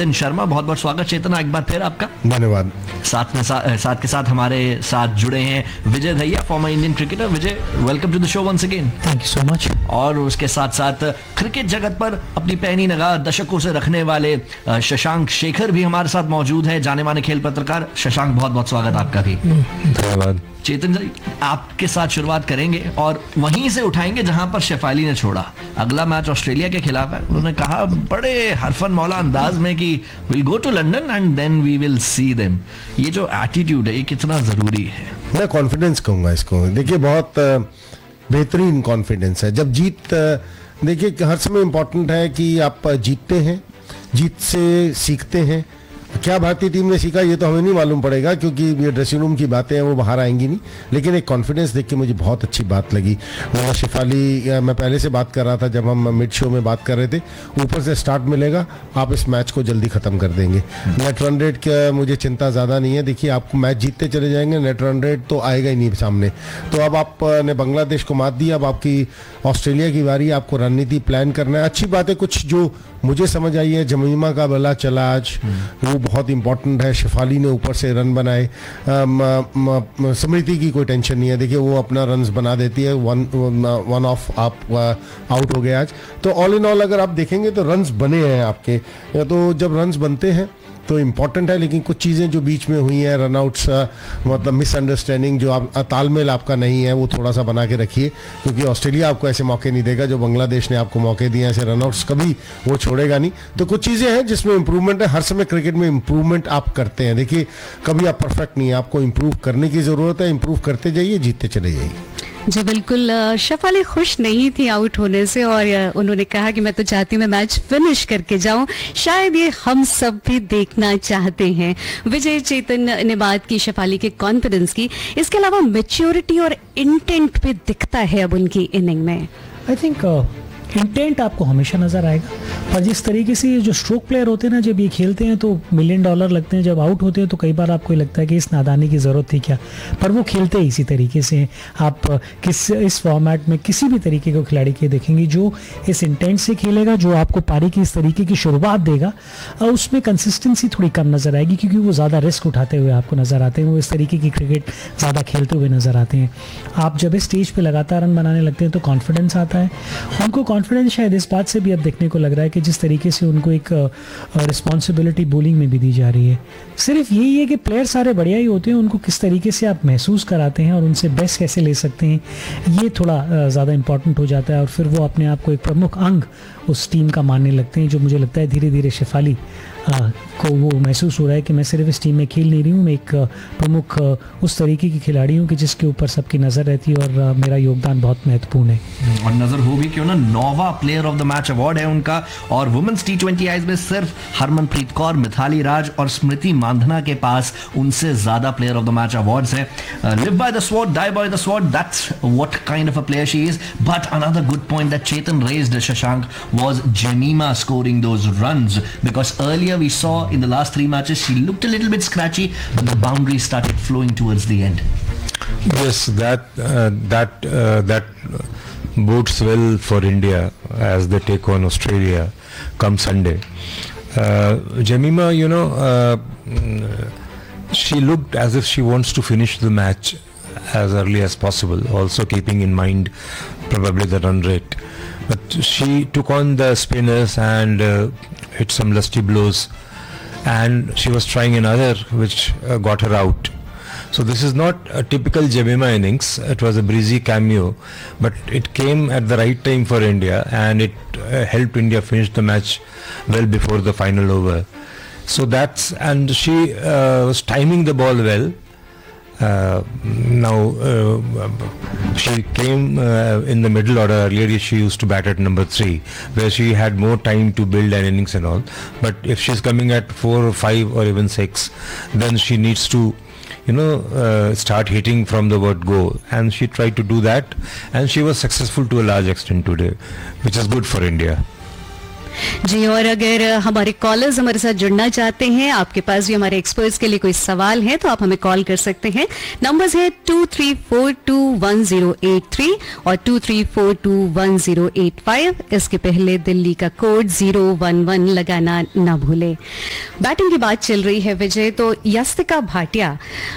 चेतन शर्मा। बहुत बहुत स्वागत चेतन एक बार फिर आपका। धन्यवाद। साथ के साथ हमारे साथ जुड़े हैं Vijay Dahiya, former Indian cricketer. Vijay, welcome to the show once again. Thank you so much. और उसके साथ साथ क्रिकेट जगत पर अपनी पैनी नगाह दशकों से रखने वाले शशांक शेखर भी हमारे साथ मौजूद है, जाने माने खेल पत्रकार। शशांक, बहुत बहुत स्वागत आपका भी। धन्यवाद। चेतन जी, आपके साथ शुरुआत करेंगे और वहीं से उठाएंगे जहां पर शेफाली ने छोड़ा। अगला मैच ऑस्ट्रेलिया के खिलाफ है। उन्होंने कहा बड़े हरफन मौला अंदाज में कि will go to London and then we will see them. ये जो एटीट्यूड है, ये कितना जरूरी है? मैं कॉन्फिडेंस कहूंगा इसको। देखिए, बहुत बेहतरीन कॉन्फिडेंस है। जब जीत, देखिए हर समय इम्पोर्टेंट है कि आप जीतते हैं, जीत से सीखते हैं। क्या भारतीय टीम ने सीखा ये तो हमें नहीं मालूम पड़ेगा, क्योंकि ये ड्रेसिंग रूम की बातें हैं वो बाहर आएंगी नहीं, लेकिन एक कॉन्फिडेंस देख के मुझे बहुत अच्छी बात लगी। शेफाली, मैं पहले से बात कर रहा था जब हम मिड शो में बात कर रहे थे, ऊपर से स्टार्ट मिलेगा, आप इस मैच को जल्दी खत्म कर देंगे। नेट रन रेट का मुझे चिंता ज़्यादा नहीं है। देखिए, आप मैच जीतते चले जाएंगे, नेट रन रेट तो आएगा ही नहीं सामने। तो अब आपने बांग्लादेश को मात दी, अब आपकी ऑस्ट्रेलिया की बारी, आपको रणनीति प्लान करना है। अच्छी बात है, कुछ जो मुझे समझ आई है, जमीमा का बल्ला चला आज, वो बहुत इंपॉर्टेंट है। शेफाली ने ऊपर से रन बनाए। स्मृति की कोई टेंशन नहीं है, देखिए वो अपना रन्स बना देती है। वन ऑफ आप आउट हो गए आज। तो ऑल इन ऑल अगर आप देखेंगे तो रन्स बने हैं आपके। तो जब रन्स बनते हैं तो इम्पॉर्टेंट है, लेकिन कुछ चीज़ें जो बीच में हुई हैं, रनआउट्स, मतलब मिसअंडरस्टैंडिंग, जो आप तालमेल आपका नहीं है, वो थोड़ा सा बना के रखिए, क्योंकि ऑस्ट्रेलिया आपको ऐसे मौके नहीं देगा जो बांग्लादेश ने आपको मौके दिए। ऐसे रनआउट्स कभी वो छोड़ेगा नहीं। तो कुछ चीज़ें हैं जिसमें इंप्रूवमेंट है। हर समय क्रिकेट में इंप्रूवमेंट आप करते हैं। देखिए, कभी आप परफेक्ट नहीं है, आपको इंप्रूव करने की ज़रूरत है। इंप्रूव करते जाइए, जीतते चले जाइए। जी बिल्कुल। शेफाली खुश नहीं थी आउट होने से और उन्होंने कहा कि मैं तो चाहती हूँ मैं मैच फिनिश करके जाऊं। शायद ये हम सब भी देखना चाहते हैं। विजय, चेतन ने बात की शेफाली के कॉन्फिडेंस की, इसके अलावा मैच्योरिटी और इंटेंट भी दिखता है अब उनकी इनिंग में। आई थिंक इंटेंट आपको हमेशा नजर आएगा, और जिस तरीके से जो स्ट्रोक प्लेयर होते हैं ना, जब ये खेलते हैं तो $1 मिलियन लगते हैं, जब आउट होते हैं तो कई बार आपको लगता है कि इस नादानी की ज़रूरत थी क्या, पर वो खेलते ही इसी तरीके से हैं। आप इस फॉर्मेट में किसी भी तरीके को खिलाड़ी के देखेंगे जो इस इंटेंट से खेलेगा, जो आपको पारी की इस तरीके की शुरुआत देगा, उसमें कंसिस्टेंसी थोड़ी कम नज़र आएगी, क्योंकि वो ज़्यादा रिस्क उठाते हुए आपको नज़र आते हैं, वो इस तरीके की क्रिकेट ज़्यादा खेलते हुए नज़र आते हैं। आप जब इस स्टेज पर लगातार रन बनाने लगते हैं तो कॉन्फिडेंस आता है उनको। कॉन्फिडेंस शायद इस बात से भी अब देखने को लग रहा है कि जिस तरीके से उनको एक रिस्पॉन्सिबिलिटी बॉलिंग में भी दी जा रही है, सिर्फ यही है कि प्लेयर सारे बढ़िया ही होते हैं, उनको किस तरीके से आप महसूस कराते हैं और उनसे बेस्ट कैसे ले सकते हैं, ये थोड़ा ज़्यादा इंपॉर्टेंट हो जाता है। और फिर वो अपने आप को एक प्रमुख अंग उस टीम का मानने लगते हैं, जो मुझे लगता है धीरे धीरे शेफाली को वो महसूस हो रहा है कि मैं सिर्फ इस टीम में खेल नहीं रही हूँ, मैं एक प्रमुख उस तरीके की खिलाड़ी हूँ कि जिसके ऊपर सबकी नज़र रहती है और मेरा योगदान बहुत महत्वपूर्ण है। और नज़र हो भी क्यों ना, 9वां player of the match award है उनका। और वुमेन्स T20 आईज में सिर्फ हरमनप्रीत कौर, मिथाली राज और स्मृति मांधना के पास उनसे ज़्यादा player of the match awards हैं। Live by the sword, die by the sword, that's what kind of a player she is. But another good point that Chetan raised, Shashank, was Jemima scoring those runs, because earlier we saw in the last 3 matches she looked a little bit scratchy, but the boundaries started flowing towards the end. Yes, that bodes well for India as they take on Australia come Sunday. Jemima, she looked as if she wants to finish the match as early as possible, also keeping in mind probably the run rate. But she took on the spinners and hit some lusty blows, and she was trying another which got her out. So this is not a typical Jemima innings. It was a breezy cameo, but it came at the right time for India, and it helped India finish the match well before the final over. So and she was timing the ball well. Now she came in the middle order. Earlier she used to bat at number 3, where she had more time to build an innings and all. But if she's coming at 4 or 5 or even 6, then she needs to start hitting from the word go, and she tried to do that, and she was successful to a large extent today, which is good for India. जी, और अगर हमारे callers हमारे साथ जुड़ना चाहते हैं, आपके पास भी हमारे एक्सपर्ट्स के लिए कोई सवाल है, तो आप हमें कॉल कर सकते हैं। नंबर्स है 23421083 और 23421085। इसके पहले दिल्ली का कोड 011 लगाना ना भूले। बैटिंग की बात चल रही है विजय, तो यस्तिका भाटिया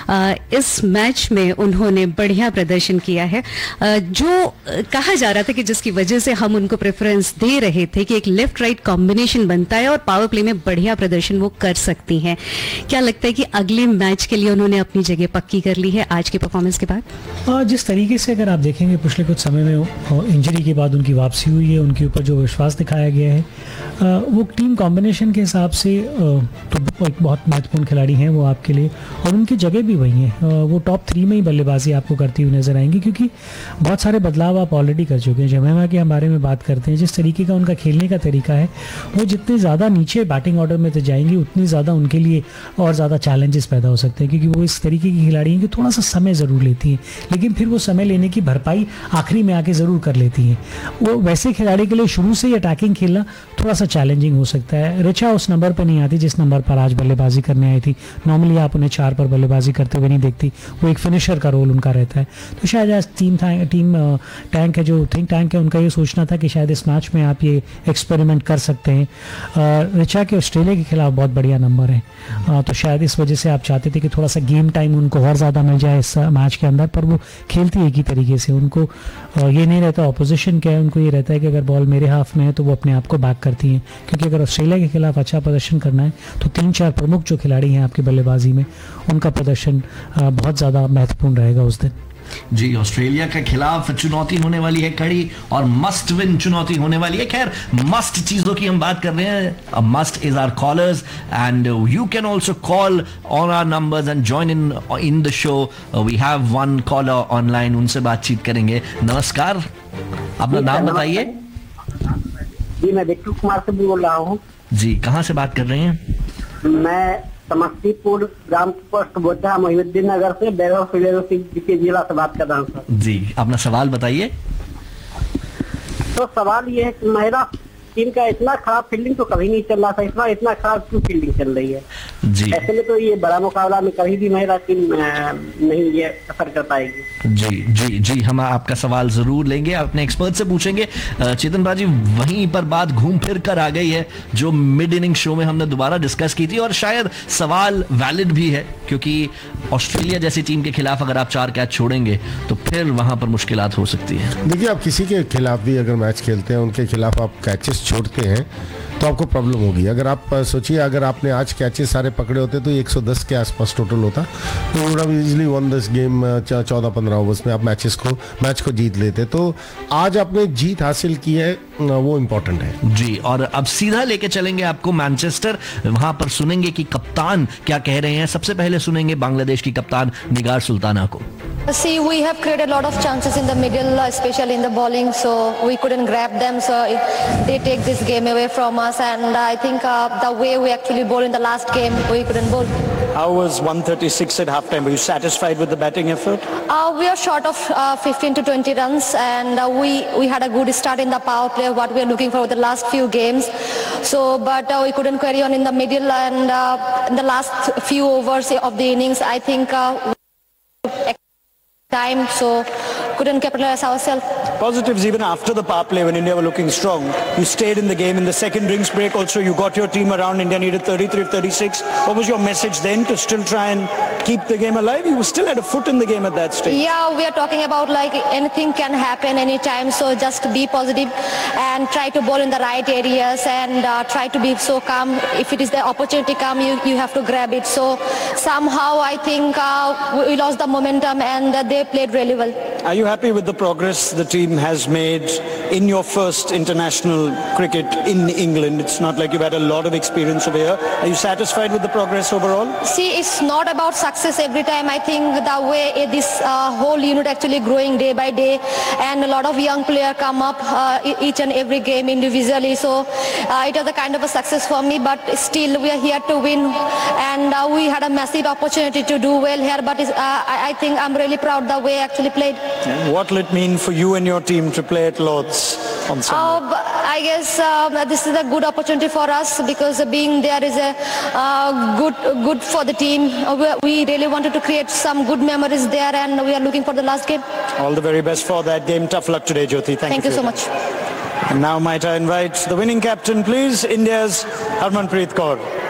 इस मैच में उन्होंने बढ़िया प्रदर्शन किया है, जो कहा जा रहा था कि जिसकी वजह से हम उनको प्रेफरेंस दे रहे थे कि एक लेफ्ट राइट कॉम्बिनेशन बनता है और पावर प्ले में बढ़िया प्रदर्शन वो कर सकती हैं। क्या लगता है कि अगले मैच के लिए उन्होंने अपनी जगह पक्की कर ली है आज के परफॉर्मेंस के बाद? जिस तरीके से अगर आप देखेंगे पिछले कुछ समय में इंजरी के बाद उनकी वापसी हुई है, उनके ऊपर जो विश्वास दिखाया गया है, वो टीम कॉम्बिनेशन के हिसाब से तो एक बहुत महत्वपूर्ण खिलाड़ी हैं वो आपके लिए, और उनकी जगह भी वही है। वो टॉप 3 में ही बल्लेबाजी आपको करती हुई नजर आएंगी, क्योंकि बहुत सारे बदलाव आप ऑलरेडी कर चुके हैं। जमेमा के हम बारे में बात करते हैं, जिस तरीके का उनका खेलने का तरीका है, वो जितने ज़्यादा नीचे बैटिंग ऑर्डर में तो जाएंगी उतनी ज़्यादा उनके लिए और ज़्यादा चैलेंजेस पैदा हो सकते हैं, क्योंकि वो इस तरीके की खिलाड़ी हैं कि थोड़ा सा समय ज़रूर लेती हैं, लेकिन फिर वो समय लेने की भरपाई आखिरी में आके ज़रूर कर लेती हैं। वो वैसे खिलाड़ी के लिए शुरू से ही अटैकिंग खेलना थोड़ा सा चैलेंजिंग हो सकता है। रिचा उस नंबर पर नहीं आती जिस नंबर पर आज बल्लेबाजी करने आई थी। नॉर्मली आप उन्हें 4 पर बल्लेबाजी करते हुए नहीं देखती, वो एक फिनिशर का रोल उनका रहता है। तो शायद आज टीम टैंक है, जो थिंक टैंक है, उनका ये सोचना था कि शायद इस मैच में आप ये एक्सपेरिमेंट कर सकते हैं। रिचा के ऑस्ट्रेलिया के खिलाफ बहुत बढ़िया नंबर है, तो शायद इस वजह से आप चाहते थे कि थोड़ा सा गेम टाइम उनको और ज़्यादा मिल जाए इस मैच के अंदर, पर वो खेलती एक ही तरीके से। उनको ये नहीं रहता ऑपोजिशन क्या है, उनको ये रहता है कि अगर बॉल मेरे हाफ में है तो वो अपने आप को बैक करती हैं, क्योंकि अगर ऑस्ट्रेलिया के खिलाफ अच्छा प्रदर्शन करना है तो 3-4 प्रमुख जो खिलाड़ी हैं आपकी बल्लेबाजी में, उनका प्रदर्शन बहुत ज़्यादा महत्वपूर्ण रहेगा उस दिन। जी, ऑस्ट्रेलिया के खिलाफ चुनौती होने वाली है कड़ी, और मस्ट विन चुनौती होने वाली है। खैर, मस्ट चीजों की हम बात कर रहे हैं। Must is our callers and you can also call on our numbers and join in the show. We have one collar online, उनसे बातचीत करेंगे। नमस्कार, अपना नाम बताइए। जी, मैं बिट्टू कुमार से बोल रहा हूँ। जी, कहाँ से बात कर रहे हैं? मैं समस्तीपुर ग्राम पोस्ट बोचा मोहिउद्दीन नगर से बैरव के जिला से बात कर रहा हूँ सर। जी, अपना सवाल बताइए। तो सवाल ये है कि महिला टीम का इतना खराब फील्डिंग तो कभी नहीं चल रहा था, इस बार इतना खराब क्यों फील्डिंग चल रही है? जी, ऐसे में तो ये बड़ा मुकाबला में कभी भी महिला टीम नहीं ये असर कर पाएगी। जी जी जी, हम आपका सवाल जरूर लेंगे, अपने एक्सपर्ट से पूछेंगे। चेतन बाजी, वहीं पर बात घूम फिर कर आ गई है जो मिड इनिंग शो में हमने दोबारा डिस्कस की थी, और शायद सवाल वैलिड भी है, क्योंकि ऑस्ट्रेलिया जैसी टीम के खिलाफ अगर आप 4 कैच छोड़ेंगे तो फिर वहां पर मुश्किलात हो सकती है। देखिए, आप किसी के खिलाफ भी अगर मैच खेलते हैं, उनके खिलाफ आप कैचेस छोड़ते हैं तो आपको प्रॉब्लम होगी। अगर आप सोचिए, अगर आपने आज कैचेस सारे पकड़े होते तो 110 के आसपास टोटल होता, तो would have easily one this game 14-15 overs में आप मैच को जीत लेते। तो आज आपने जीत हासिल की है, वो इम्पोर्टेंट है। जी, और अब सीधा लेके चलेंगे आपको मैनचेस्टर, वहां पर सुनेंगे कि कप्तान क्या कह रहे हैं। सबसे पहले सुनेंगे बांग्लादेश की कप्तान निगार सुल्ताना को। See, we have created a lot of chances in the middle, especially in the bowling, so we couldn't grab them, so they take this game away from us, and I think the way we actually bowled in the last game, we couldn't bowl. How was 136 at halftime? Were you satisfied with the batting effort? We are short of 15 to 20 runs, and we had a good start in the power play, what we are looking for the last few games. So, but we couldn't carry on in the middle, and in the last few overs of the innings, I think time, so couldn't capitalize ourselves. Positives even after the power play when India were looking strong. You stayed in the game. In the second drinks break also, you got your team around. India needed 33, 36. What was your message then to still try and keep the game alive? You still had a foot in the game at that stage. Yeah, we are talking about like anything can happen anytime, so just be positive and try to bowl in the right areas, and try to be so calm. If it is the opportunity come, you have to grab it. So somehow I think we lost the momentum, and they played really well. Are you happy with the progress the team has made in your first international cricket in England? It's not like you've had a lot of experience over here. Are you satisfied with the progress overall? See, it's not about success every time. I think the way this whole unit actually growing day by day, and a lot of young players come up each and every game individually. So it was a kind of a success for me, but still we are here to win, and we had a massive opportunity to do well here, but I think I'm really proud the way I actually played. And what will it mean for you and your team to play at Lord's on Sunday? I guess this is a good opportunity for us because being there is a good for the team. We really wanted to create some good memories there, and we are looking for the last game. All the very best for that game. Tough luck today, Jyoti. Thank you so much. And now might I invite the winning captain, please, India's Harmanpreet Kaur.